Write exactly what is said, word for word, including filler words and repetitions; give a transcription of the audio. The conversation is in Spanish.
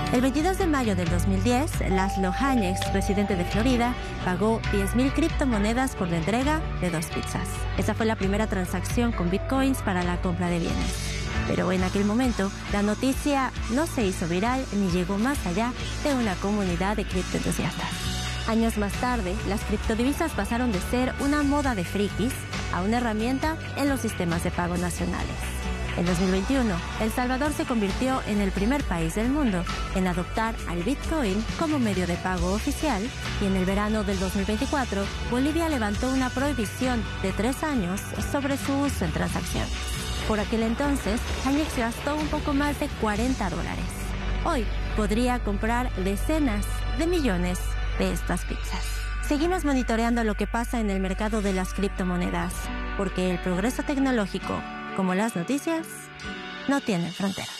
El veintidós de mayo del dos mil diez, Laszlo Hanex, residente de Florida, pagó diez mil criptomonedas por la entrega de dos pizzas. Esa fue la primera transacción con bitcoins para la compra de bienes. Pero en aquel momento, la noticia no se hizo viral ni llegó más allá de una comunidad de criptoentusiastas. Años más tarde, las criptodivisas pasaron de ser una moda de frikis a una herramienta en los sistemas de pago nacionales. En dos mil veintiuno, El Salvador se convirtió en el primer país del mundo en adoptar al Bitcoin como medio de pago oficial, y en el verano del dos mil veinticuatro, Bolivia levantó una prohibición de tres años sobre su uso en transacciones. Por aquel entonces, Hanex gastó un poco más de cuarenta dólares. Hoy podría comprar decenas de millones de estas pizzas. Seguimos monitoreando lo que pasa en el mercado de las criptomonedas, porque el progreso tecnológico, como las noticias, no tiene fronteras.